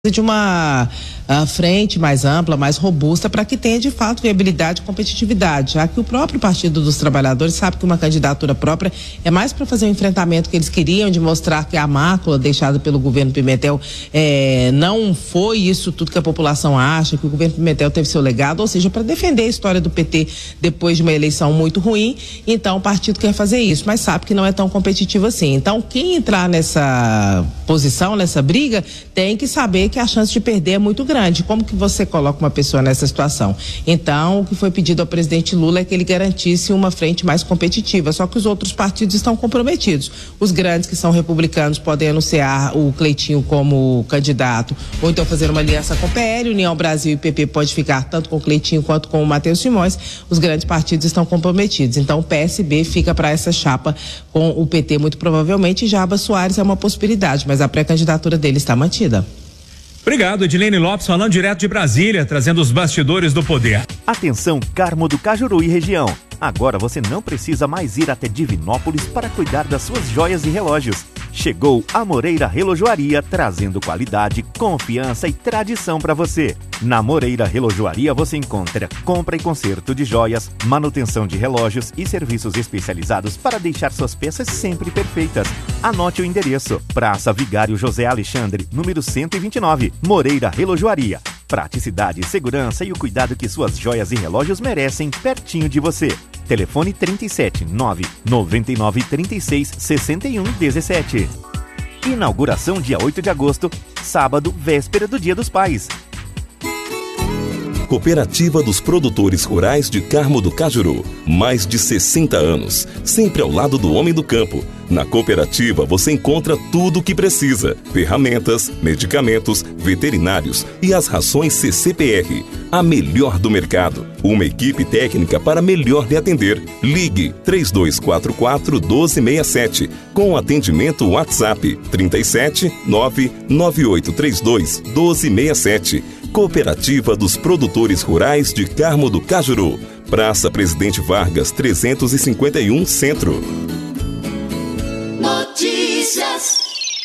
de uma frente mais ampla, mais robusta, para que tenha de fato viabilidade e competitividade, já que o próprio Partido dos Trabalhadores sabe que uma candidatura própria é mais para fazer o enfrentamento que eles queriam, de mostrar que a mácula deixada pelo governo Pimentel não foi isso tudo que a população acha, que o governo Pimentel teve seu legado, ou seja, para defender a história do PT depois de uma eleição muito ruim. Então o partido quer fazer isso, mas sabe que não é tão competitivo assim. Então quem entrar nessa posição, nessa briga, tem que saber que a chance de perder é muito grande. Como que você coloca uma pessoa nessa situação? Então, o que foi pedido ao presidente Lula é que ele garantisse uma frente mais competitiva, só que os outros partidos estão comprometidos. Os grandes, que são republicanos, podem anunciar o Cleitinho como candidato, ou então fazer uma aliança com o PL, União Brasil e PP pode ficar tanto com o Cleitinho quanto com o Matheus Simões. Os grandes partidos estão comprometidos. Então, o PSB fica para essa chapa com o PT, muito provavelmente. Jaba Soares é uma possibilidade, mas a pré-candidatura dele está mantida. Obrigado, Edilene Lopes, falando direto de Brasília, trazendo os bastidores do poder. Atenção, Carmo do Cajuru e região. Agora você não precisa mais ir até Divinópolis para cuidar das suas joias e relógios. Chegou a Moreira Relojoaria, trazendo qualidade, confiança e tradição para você. Na Moreira Relojoaria você encontra compra e conserto de joias, manutenção de relógios e serviços especializados para deixar suas peças sempre perfeitas. Anote o endereço: Praça Vigário José Alexandre, número 129, Moreira Relojoaria. Praticidade, segurança e o cuidado que suas joias e relógios merecem, pertinho de você. Telefone 37 999 36 61 17. Inauguração dia 8 de agosto, sábado, véspera do Dia dos Pais. Cooperativa dos Produtores Rurais de Carmo do Cajuru. Mais de 60 anos, sempre ao lado do homem do campo. Na cooperativa você encontra tudo o que precisa: ferramentas, medicamentos, veterinários e as rações CCPR, a melhor do mercado. Uma equipe técnica para melhor lhe atender. Ligue 3244-1267 com atendimento WhatsApp 37 99832 1267. Cooperativa dos Produtores Rurais de Carmo do Cajuru. Praça Presidente Vargas 351 Centro. Notícias.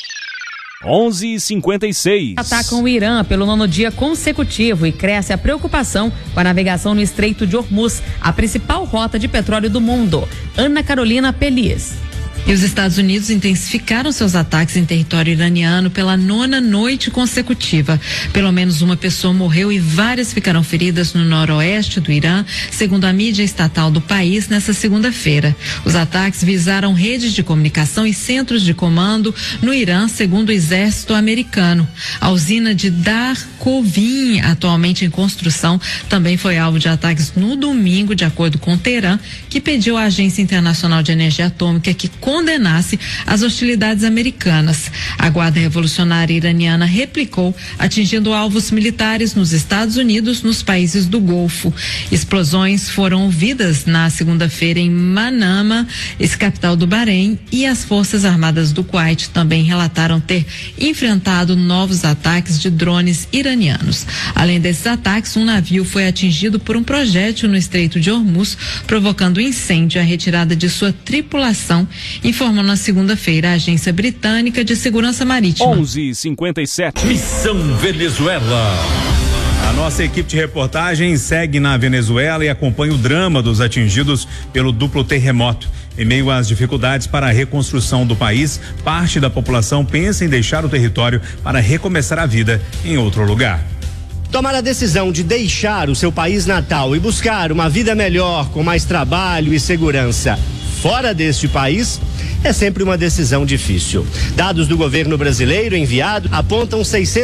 11h56. Atacam o Irã pelo 9º dia consecutivo e cresce a preocupação com a navegação no Estreito de Hormuz, a principal rota de petróleo do mundo. Ana Carolina Pelias. E os Estados Unidos intensificaram seus ataques em território iraniano pela 9ª noite consecutiva. Pelo menos uma pessoa morreu e várias ficaram feridas no noroeste do Irã, segundo a mídia estatal do país, nesta segunda-feira. Os ataques visaram redes de comunicação e centros de comando no Irã, segundo o exército americano. A usina de Darkovin, atualmente em construção, também foi alvo de ataques no domingo, de acordo com o Teherã, que pediu à Agência Internacional de Energia Atômica que condenasse as hostilidades americanas. A Guarda Revolucionária Iraniana replicou, atingindo alvos militares nos Estados Unidos, nos países do Golfo. Explosões foram ouvidas na segunda-feira em Manama, capital do Bahrein, e as Forças Armadas do Kuwait também relataram ter enfrentado novos ataques de drones iranianos. Além desses ataques, um navio foi atingido por um projétil no Estreito de Hormuz, provocando incêndio e a retirada de sua tripulação, informou na segunda-feira a Agência Britânica de Segurança Marítima. 11h57. Missão Venezuela. A nossa equipe de reportagem segue na Venezuela e acompanha o drama dos atingidos pelo duplo terremoto. Em meio às dificuldades para a reconstrução do país, parte da população pensa em deixar o território para recomeçar a vida em outro lugar. Tomar a decisão de deixar o seu país natal e buscar uma vida melhor, com mais trabalho e segurança fora deste país é sempre uma decisão difícil. Dados do governo brasileiro enviado apontam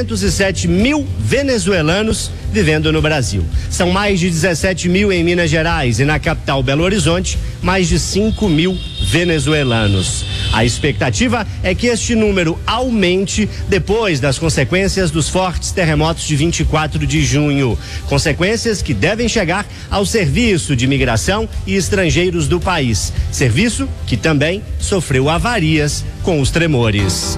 607 mil venezuelanos vivendo no Brasil. São mais de 17 mil em Minas Gerais e na capital Belo Horizonte, mais de 5 mil venezuelanos. A expectativa é que este número aumente depois das consequências dos fortes terremotos de 24 de junho. Consequências que devem chegar ao Serviço de Imigração e Estrangeiros do país. Serviço que também sofreu avarias com os tremores.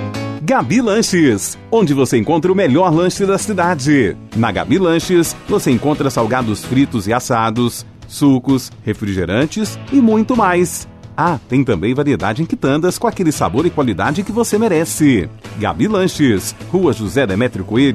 Gabi Lanches, onde você encontra o melhor lanche da cidade. Na Gabi Lanches, você encontra salgados fritos e assados, sucos, refrigerantes e muito mais. Ah, tem também variedade em quitandas com aquele sabor e qualidade que você merece. Gabi Lanches, Rua José Demétrio Coelho,